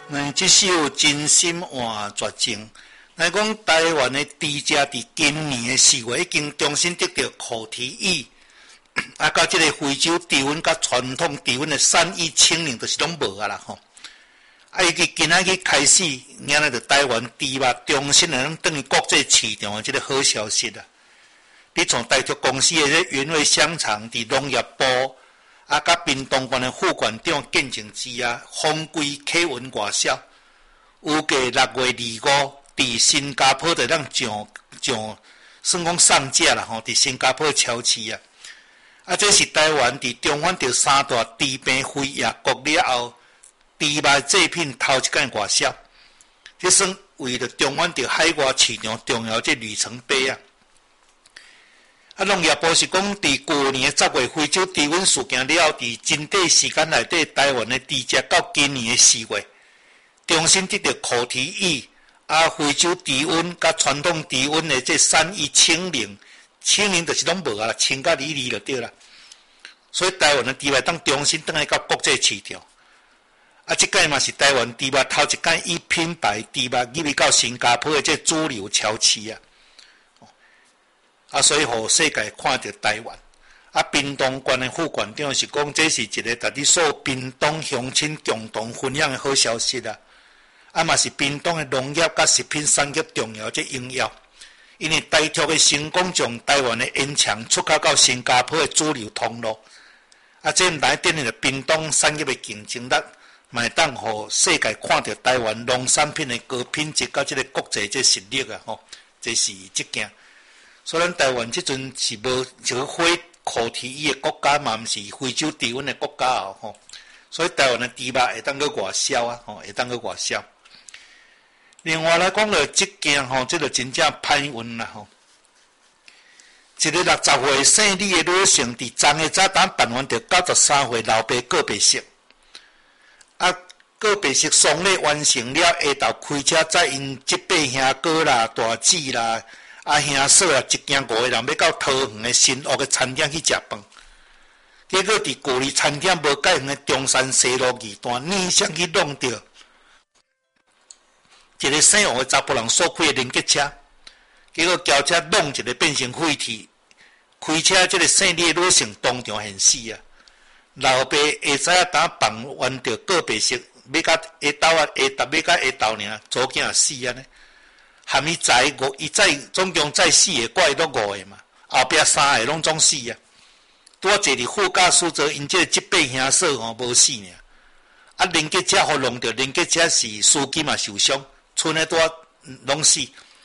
这首真心话绝情。来讲台湾的猪只伫今年的4月已经重新得到课题椅，到这个非洲猪瘟甲传统猪瘟的3亿清零，就是拢无啊啦吼。伊今仔日开始，今仔就台湾猪肉重新来等于国际市场的这个好消息啦。你从台铁公司的这原味香肠伫农业部甲屏东县的副县长见证之下，封柜客运外销，预计6月25。伫新加坡就让上算讲上架啦吼，伫新加坡超市啊，这是台湾伫中反着3大猪病肺炎国了后，猪肉制品头一间外销，这算为了中反着海外市场重要这里程碑啊。农业部是讲，伫去年10月非洲猪瘟事件了后，伫真短时间内底，台湾的猪只到今年的4月，重新得到课题椅。非洲猪瘟甲传统猪瘟的这3亿清零，清零就是拢无啊，清甲离就对啦。所以台湾的猪肉当重新转来到国际市场。这届嘛是台湾猪肉头一届以品牌猪肉入去到新加坡的这主流超市所以互世界看到台湾。屏东县的副县长是讲，这是一个大家所有屏东乡亲共同分享的好消息啦。嘛是屏东的农业甲食品产业重要这应用，因为台铁的成功将台湾的烟肠出口到新加坡的主流通路，这来奠定了屏东产业的竞争力，嘛当互世界看到台湾农产品的高品质甲这个国际这实力吼，这是一件。所以咱台湾这阵是无一个非课题椅的国家嘛，毋是非洲猪瘟的国家吼，所以台湾的猪肉会当去外销会当去外销。另外来讲了，这件这就真正歹运啦吼。一个60岁姓李的女性，伫昨个早当办完着93岁老爸告别式，告别式丧礼完成了，下昼开车载因7、8兄哥啦、大姊啦、兄嫂啦，一行5个人要到桃园的新屋的餐厅去食饭。结果伫距离餐厅无介远的中山西路2段，逆向去弄着。一个姓王的查甫人所开的连结车，结果轿车弄一个变成废铁，开车这个姓李的女性当场现死老爸下早当办完着告别式，要到下昼要到下昼尔，左囝死呢。含伊载伊载总共载4个，怪都5个嘛，后壁3个拢总死拄啊坐伫副驾驶座，因这个7、8兄嫂无死尔。连结车互弄着，连结车是司机嘛受伤。剩的拄拢死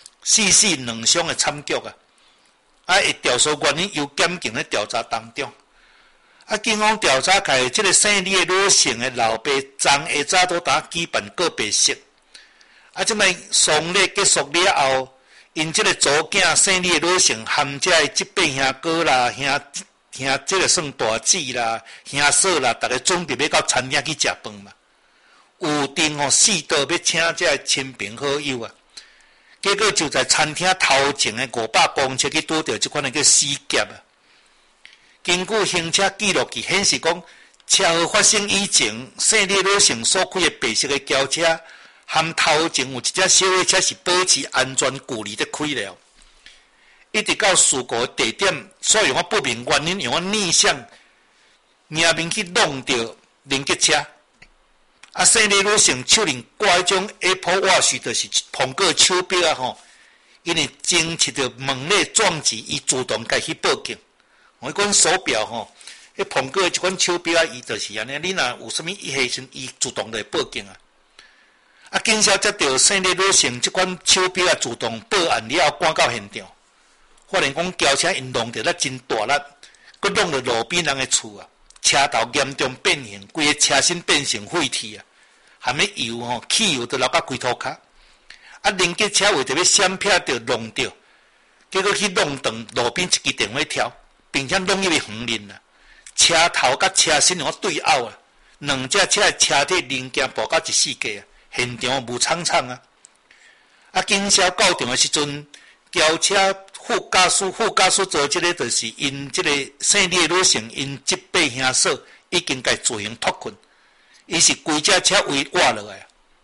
2伤的惨剧会调查原因由检警咧调查当中。警方调查开这个姓李的女性的老爸，昨下早都打举办告别式。这摆丧礼结束了后，因这个祖囝姓李的女性含这7、8兄哥啦、兄这个算大姊啦、兄嫂啦，逐个准备要到餐厅去食饭嘛。有定4道要请这亲朋好友结果就在餐厅头前的500公尺去拄到这款叫死劫根据行车记录器显示讲，车祸发生以前，姓李女性所开的白色的轿车，和头前有一只小货车是保持安全距离在开了，一直到事故的地点，所以用不明原因用逆向迎面去弄到连结车。姓李女性手里挂迄种 Apple Watch， 就是苹果手表吼，因为侦测到门内撞击，伊主动家去报警。迄款手表吼，迄苹果一款手表伊就是安尼，你若有啥物异黑时，伊主动来报警警消接到姓李女性即款手表主动报案了后，赶到现场，发现讲轿车因弄着咧真大力，佮弄到路边人的厝车头严重变形，规个车身变成废铁含迄油汽油都流到规涂骹。连结车为着要闪避着弄着，结果去弄断路边一支电话条，并且弄入去园林车头甲车身对凹两只车的车体零件爆到一四界现场无惨惨警消到场的时阵，轿车副驾驶座这个就是因这个姓李的女性因7、8兄嫂已经该自行脱困，伊是规只车位滑落来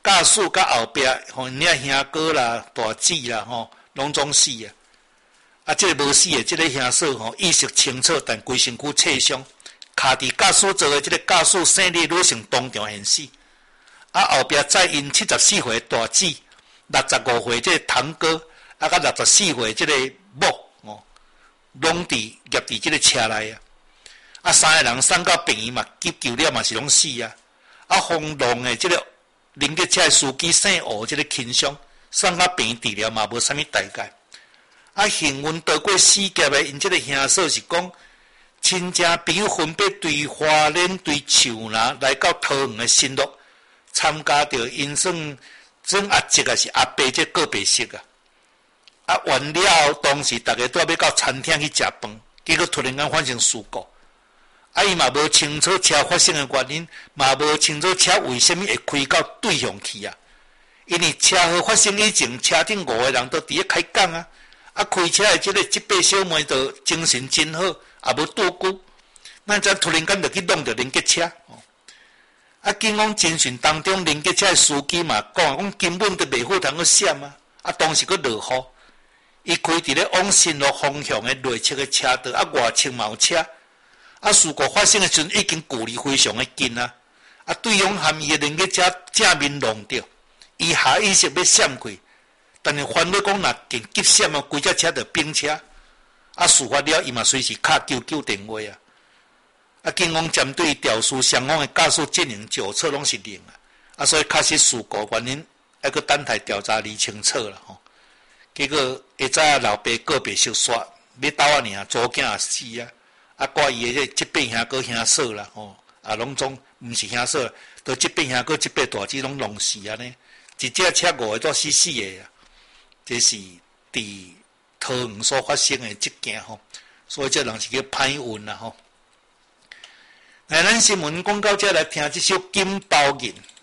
驾驶甲后壁吼，因遐兄哥啦、大姊啦吼，拢总死啊！啊，即个无死的，即个兄嫂吼，意识清楚，但规身躯刺伤，卡伫驾驶座的即个驾驶生理女性当场现死。啊，后壁再因74岁大姊、65岁即个堂哥，啊，甲64岁即个某哦，拢伫夹伫即个车内啊。啊，三个人送到病院嘛，急救了嘛是拢死啊。啊，轰动的即个林吉车司机姓吴即个轻伤，送到病院治疗嘛无啥物代价。啊，幸运逃过死劫的，因即个兄嫂是讲，亲戚朋友分别对花莲、对树林来到桃园的新乐，参加着因算阿叔啊是阿伯即告别式啊。啊，完了后，当时大家都要到餐厅去食饭，结果突然间发生事故。啊，伊嘛无清楚车发生的原因，嘛无清楚车为虾米会开到对向去啊。因为车祸发生以前，车顶5个人都伫咧开讲啊。啊，开车的即个78小妹都精神真好，也无拄久，咱才突然间就去弄着连结车。啊，警方侦讯当中，连结车的司机嘛讲根本就袂好通去闪啊。啊，当时佫落雨，伊开伫咧往新路方向的内侧的车道，啊，外侧嘛有车。啊，事故发生的时阵已经距离非常的近啊。啊，对方含伊的连结车正面撞着，伊下意识要闪开。但是反正讲，若见急闪啊，规只车就并车。啊，事发了，伊嘛随时敲99电话啊。啊，警方针对肇事双方的驾驶证明酒测拢是零啊。啊，所以确实事故原因还佫等待调查理清楚啦吼。结果下早老爸告别式煞，要斗啊尔，祖囝也死啊。啊，挂伊的即8兄哥兄嫂啦吼，啊，拢总毋是兄嫂，都即8兄哥、即8大姊拢弄死安尼。一只车5个都死的啊。这是伫桃园所发生的即件吼，所以这人是叫歹运啦吼。来，咱新闻讲到这来听这首《金包银》。